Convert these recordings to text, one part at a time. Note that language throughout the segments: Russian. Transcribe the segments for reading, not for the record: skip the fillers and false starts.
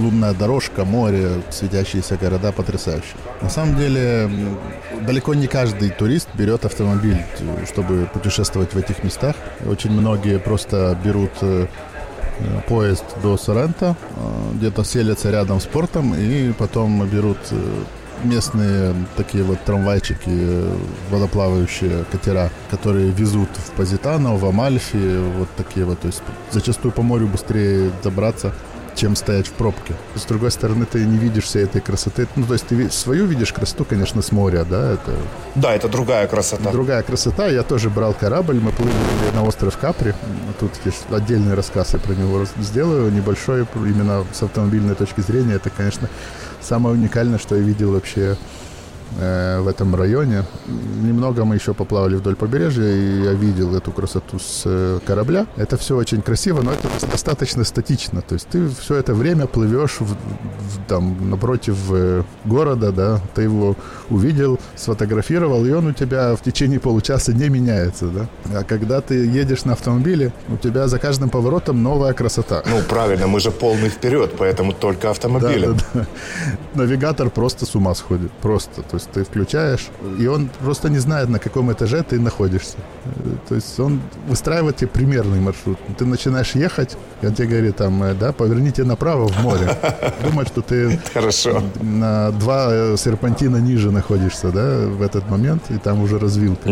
лунная дорожка, море, светящиеся города, потрясающе. На самом деле, далеко не каждый турист берет автомобиль, чтобы путешествовать в этих местах. Очень многие просто берут поезд до Соренто, где-то селятся рядом с портом и потом берут местные такие вот трамвайчики, водоплавающие катера, которые везут в Позитано, в Амальфи, вот такие вот. То есть зачастую по морю быстрее добраться, чем стоять в пробке. С другой стороны, ты не видишь всей этой красоты. Ну, то есть ты свою видишь красоту, конечно, с моря, да? Это другая красота. Другая красота. Я тоже брал корабль, мы плыли на остров Капри. Тут есть отдельный рассказ, я про него сделаю, небольшой, именно с автомобильной точки зрения. Это, конечно, самое уникальное, что я видел вообще в этом районе. Немного мы еще поплавали вдоль побережья, и я видел эту красоту с корабля. Это все очень красиво, но это достаточно статично. То есть ты все это время плывешь там напротив города, да, ты его увидел, сфотографировал, и он у тебя в течение получаса не меняется, да. А когда ты едешь на автомобиле, у тебя за каждым поворотом новая красота. Ну, правильно, мы же полный вперед, поэтому только автомобилем. Да. Навигатор просто с ума сходит, просто. То есть ты включаешь, и он просто не знает, на каком этаже ты находишься. То есть он выстраивает тебе примерный маршрут. Ты начинаешь ехать, и он тебе говорит, там, да, поверните направо в море. Думает, что ты Хорошо. На 2 серпантина ниже находишься, да, в этот момент, и там уже развилка.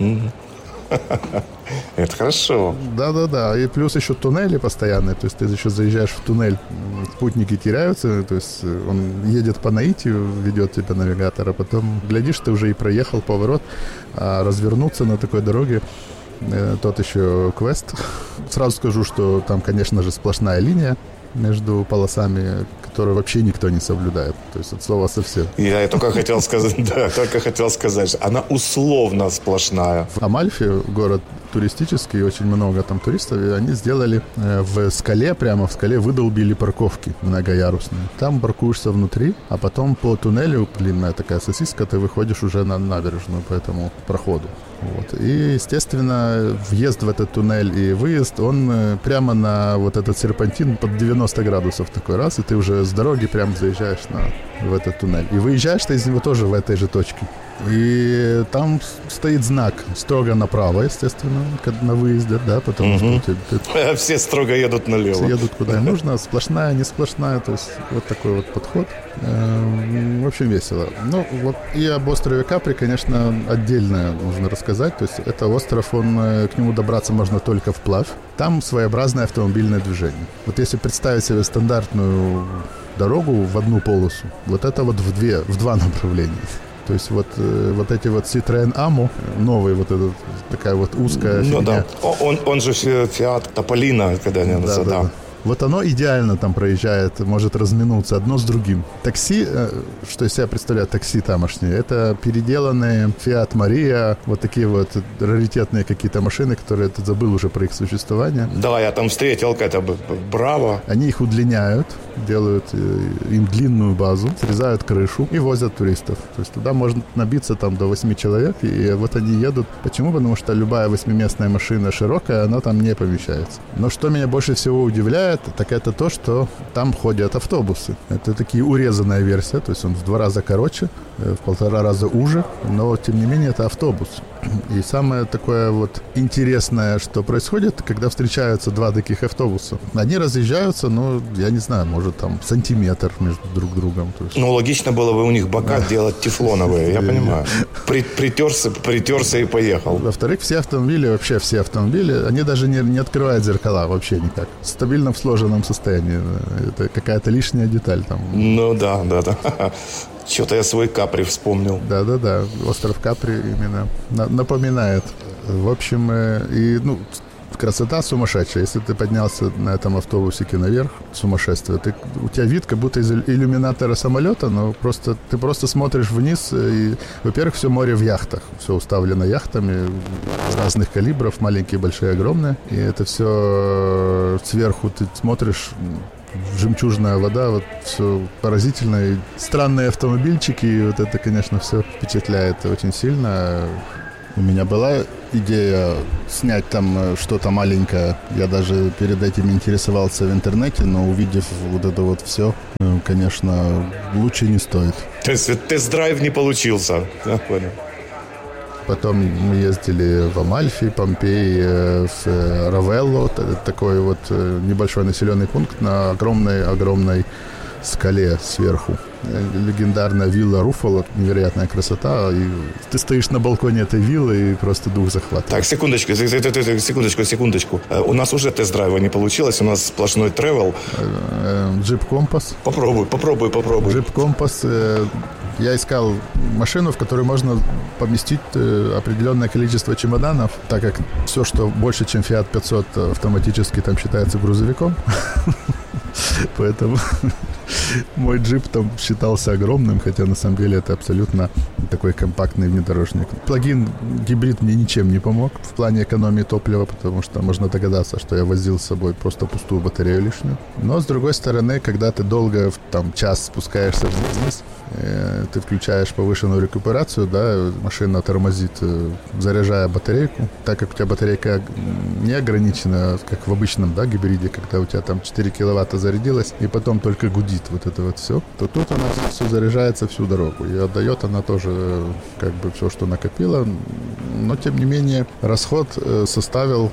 Это хорошо. Да. И плюс еще туннели постоянные. То есть ты еще заезжаешь в туннель, спутники теряются. То есть он едет по наитию, ведет тебя навигатор, а потом, глядишь, ты уже и проехал поворот. А развернуться на такой дороге тот еще квест. Сразу скажу, что там, конечно же, сплошная линия между полосами, которую вообще никто не соблюдает. То есть от слова совсем. Я только хотел сказать, она условно сплошная. В Амальфи, город туристический, очень много там туристов, и они сделали в скале, прямо в скале выдолбили парковки многоярусные. Там паркуешься внутри, а потом по туннелю, длинная такая сосиска, ты выходишь уже на набережную по этому проходу. Вот. И, естественно, въезд в этот туннель и выезд, он прямо на вот этот серпантин под 90 градусов такой раз, и ты уже с дороги прямо заезжаешь в этот туннель. И выезжаешь ты из него тоже в этой же точке. И там стоит знак строго направо, естественно, на выезде, да, потому что все строго едут налево. Все едут куда им нужно, сплошная, не сплошная, то есть вот такой вот подход. В общем, весело. Ну, вот и об острове Капри, конечно, отдельно нужно рассказать. То есть это остров, к нему добраться можно только вплавь. Там своеобразное автомобильное движение. Вот если представить себе стандартную дорогу в одну полосу, вот это вот в два направления. То есть вот эти вот Citroën Amo, новый вот этот, такая вот узкая фигня. Да. Он же Fiat Topolino, когда они называют. Да. Вот оно идеально там проезжает, может разминуться одно с другим. Такси, что из себя представляет такси тамошние, это переделанные Fiat Maria, вот такие вот раритетные какие-то машины, которые ты забыл уже про их существование. Да, я там встретил какая-то Браво. Они их удлиняют, делают им длинную базу, срезают крышу и возят туристов. То есть туда можно набиться там до 8 человек, и вот они едут. Почему? Потому что любая 8-местная машина широкая, она там не помещается. Но что меня больше всего удивляет, так это то, что там ходят автобусы. Это такие урезанная версия, то есть он в 2 раза короче, в 1,5 раза уже, но тем не менее это автобус. И самое такое вот интересное, что происходит, когда встречаются 2 таких автобуса. Они разъезжаются, я не знаю, может там сантиметр между друг другом. То есть... логично было бы у них бока делать тефлоновые, я понимаю. Притерся и поехал. Во-вторых, все автомобили, они даже не открывают зеркала вообще никак. Стабильно в сложенном состоянии. Это какая-то лишняя деталь там. Ну да. Что-то я свой Капри вспомнил. Да. Остров Капри именно напоминает. В общем, красота сумасшедшая. Если ты поднялся на этом автобусике наверх, сумасшествие. У тебя вид, как будто из иллюминатора самолета, но ты просто смотришь вниз, и, во-первых, все море в яхтах. Все уставлено яхтами разных калибров, маленькие, большие, огромные. И это все сверху ты смотришь, жемчужная вода, вот все поразительно. И странные автомобильчики, и вот это, конечно, все впечатляет очень сильно. У меня была идея снять там что-то маленькое. Я даже перед этим интересовался в интернете, но увидев вот это вот все, конечно, лучше не стоит. То есть тест-драйв не получился. Я понял. Потом мы ездили в Амальфи, Помпеи, в Равелло, такой вот небольшой населенный пункт на огромной скале сверху. Легендарная вилла Руфало, невероятная красота. И ты стоишь на балконе этой виллы и просто дух захватывает. Так, секундочку. У нас уже тест-драйва не получилось, у нас сплошной тревел. Джип Компас. Попробуй. Джип Компас. Я искал машину, в которой можно поместить определенное количество чемоданов, так как все, что больше, чем Fiat 500, автоматически там считается грузовиком. Поэтому мой джип там считался огромным, хотя на самом деле это абсолютно такой компактный внедорожник. Плагин гибрид мне ничем не помог в плане экономии топлива, потому что можно догадаться, что я возил с собой просто пустую батарею лишнюю. Но, с другой стороны, когда ты долго, там, час спускаешься вниз, ты включаешь повышенную рекуперацию, да, машина тормозит, заряжая батарейку. Так как у тебя батарейка не ограничена, как в обычном, да, гибриде, когда у тебя там 4 киловатта зарядилась, и потом только гудит вот это вот все, то тут она все заряжается всю дорогу. И отдает она тоже как бы все, что накопила. Но, тем не менее, расход составил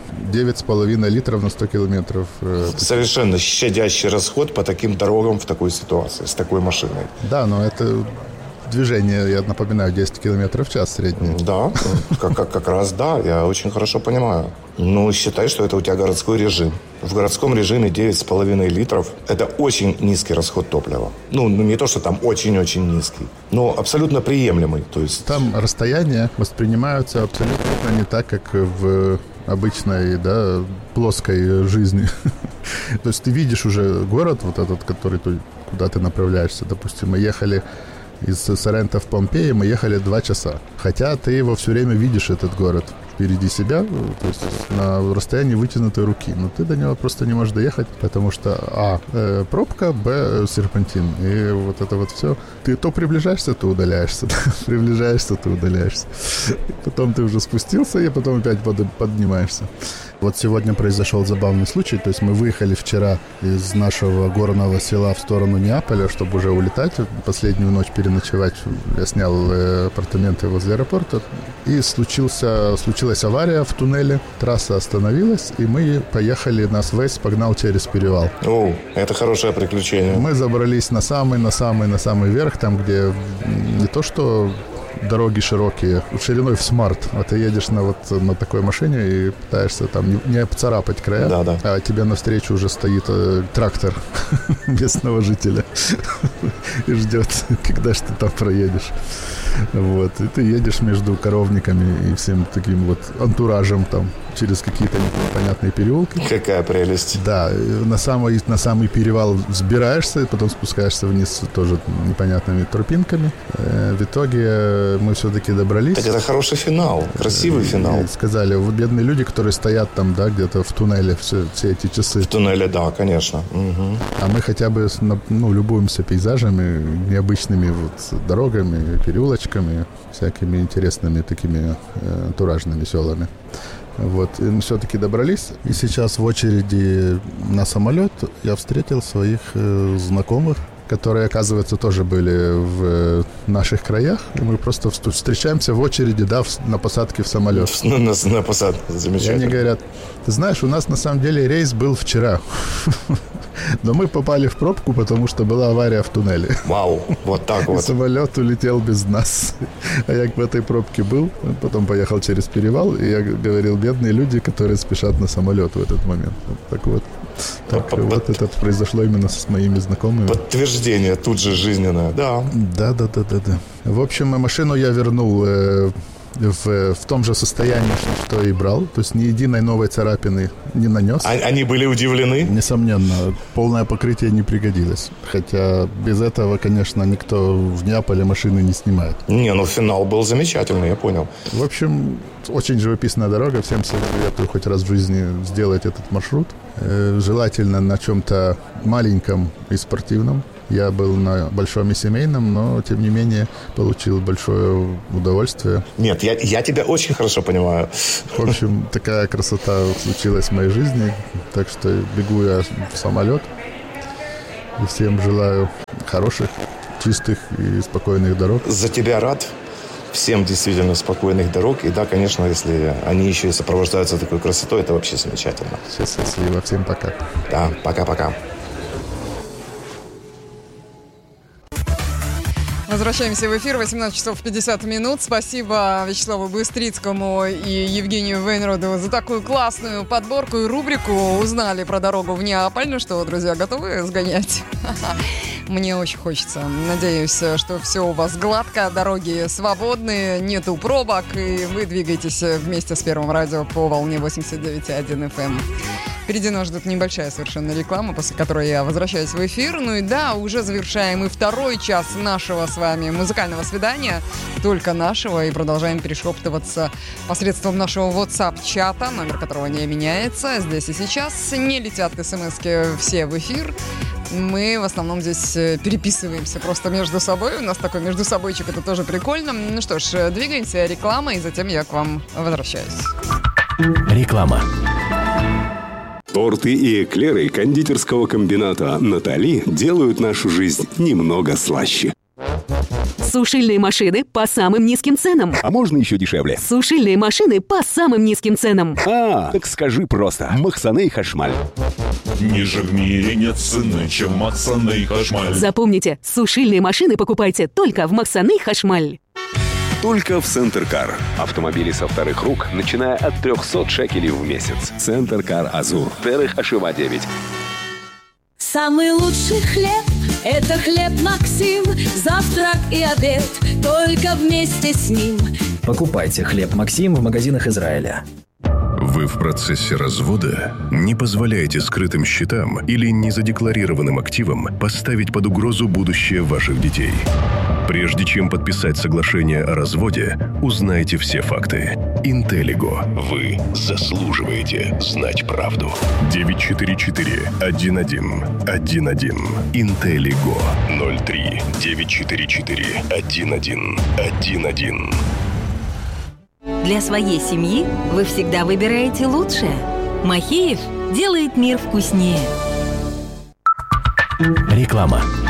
9,5 литров на 100 километров. Совершенно щадящий расход по таким дорогам в такой ситуации, с такой машиной. Да, но это движение, я напоминаю, 10 километров в час среднее. Да, как раз да, я очень хорошо понимаю. Ну, считай, что это у тебя городской режим. В городском режиме 9,5 литров – это очень низкий расход топлива. Ну, не то, что там очень-очень низкий, но абсолютно приемлемый. То есть... Там расстояния воспринимаются абсолютно не так, как в обычной, да, плоской жизни. То есть ты видишь уже город, вот этот, который куда ты направляешься. Допустим, мы ехали из Соренто в Помпеи, мы ехали 2 часа. Хотя ты его все время видишь, этот город, впереди себя, то есть на расстоянии вытянутой руки. Но ты до него просто не можешь доехать, потому что пробка, серпантин. И вот это вот все. Ты то приближаешься, то удаляешься. Приближаешься, то удаляешься. Потом ты уже спустился, и потом опять поднимаешься. Вот сегодня произошел забавный случай. То есть мы выехали вчера из нашего горного села в сторону Неаполя, чтобы уже улетать, последнюю ночь переночевать. Я снял апартаменты возле аэропорта. И случилась авария в туннеле. Трасса остановилась, и мы поехали, нас Вейс погнал через перевал. О, это хорошее приключение. Мы забрались на самый верх, там, где не то что дороги широкие, шириной в смарт, а ты едешь на такой машине и пытаешься там не обцарапать края, да. А тебе навстречу уже стоит трактор местного жителя и ждет, когда же ты там проедешь. Вот. И ты едешь между коровниками и всем таким вот антуражем там через какие-то непонятные переулки. Какая прелесть. Да, на самый перевал взбираешься, и потом спускаешься вниз тоже непонятными тропинками. В итоге мы все-таки добрались. Так это хороший финал, красивый финал. И сказали, вот бедные люди, которые стоят там, да, где-то в туннеле все эти часы. В туннеле, да, конечно. Угу. А мы хотя бы любуемся пейзажами, необычными вот дорогами, переулочками, всякими интересными такими антуражными, веселыми. Вот, и мы все-таки добрались. И сейчас в очереди на самолет я встретил своих знакомых, которые, оказывается, тоже были в наших краях. И мы просто встречаемся в очереди, да, на посадке в самолет. На посадке, замечательно. И они говорят, ты знаешь, у нас на самом деле рейс был вчера. Но мы попали в пробку, потому что была авария в туннеле. Вау, вот так вот. И самолет улетел без нас. А я в этой пробке был, потом поехал через перевал, и я говорил, бедные люди, которые спешат на самолет в этот момент. Вот так вот. Так, вот это произошло именно с моими знакомыми. Подтверждение тут же жизненное. Да. Да. В общем, машину я вернул в том же состоянии, что и брал. То есть ни единой новой царапины не нанес. Они были удивлены? Несомненно. Полное покрытие не пригодилось. Хотя без этого, конечно, никто в Неаполе машины не снимает. Финал был замечательный, я понял. В общем, очень живописная дорога. Всем советую хоть раз в жизни сделать этот маршрут. Желательно на чем-то маленьком и спортивном. Я был на большом и семейном, но, тем не менее, получил большое удовольствие. Нет, я тебя очень хорошо понимаю. В общем, такая красота случилась в моей жизни. Так что бегу я в самолет. И всем желаю хороших, чистых и спокойных дорог. За тебя рад. Всем действительно спокойных дорог. И да, конечно, если они еще и сопровождаются такой красотой, это вообще замечательно. Счастливо. Всем пока. Да, пока-пока. Возвращаемся в эфир. 18 часов 50 минут. Спасибо Вячеславу Быстрицкому и Евгению Вейнроду за такую классную подборку и рубрику. Узнали про дорогу в Неаполь. Ну что, друзья, готовы сгонять? Мне очень хочется. Надеюсь, что все у вас гладко, дороги свободные, нету пробок, и вы двигаетесь вместе с Первым радио по волне 89,1 FM. Впереди нас ждет небольшая совершенно реклама, после которой я возвращаюсь в эфир. Ну и да, уже завершаем и второй час нашего с вами музыкального свидания, только нашего, и продолжаем перешептываться посредством нашего WhatsApp-чата, номер которого не меняется. Здесь и сейчас не летят смски все в эфир. Мы в основном здесь переписываемся просто между собой. У нас такой между собойчик, это тоже прикольно. Ну что ж, двигаемся, реклама, и затем я к вам возвращаюсь. Реклама. Торты и эклеры кондитерского комбината «Натали» делают нашу жизнь немного слаще. Сушильные машины по самым низким ценам. А можно еще дешевле? Сушильные машины по самым низким ценам. Так скажи просто. Махсаней Хашмаль. Ниже в мире нет цены, чем Махсаней Хашмаль. Запомните, сушильные машины покупайте только в Махсаней Хашмаль. Только в Центркар. Автомобили со вторых рук, начиная от 300 шекелей в месяц. Центркар Азур. Терех Ашева 9. Самый лучший хлеб – это хлеб Максим. Завтрак и обед только вместе с ним. Покупайте хлеб Максим в магазинах Израиля. Вы в процессе развода? Не позволяйте скрытым счетам или незадекларированным активам поставить под угрозу будущее ваших детей. Прежде чем подписать соглашение о разводе, узнайте все факты. Интеллиго. Вы заслуживаете знать правду. 944-11-11. Интеллиго. 03-944-11-11. Для своей семьи вы всегда выбираете лучшее. Махеев делает мир вкуснее. Реклама.